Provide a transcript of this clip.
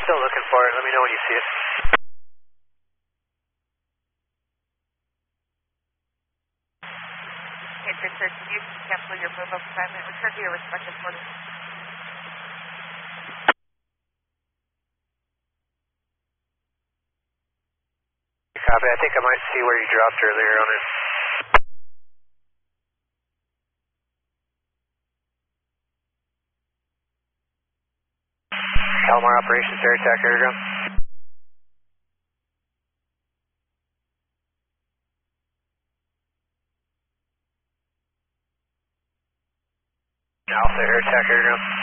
still looking for it. Let me know when you see it. Okay, Victor, can you cancel your move up time and return to your respective quarters? Copy. I think I might see where you dropped earlier on it. Palomar Operations, Air Attack Airground. Alpha Air Attack Airground.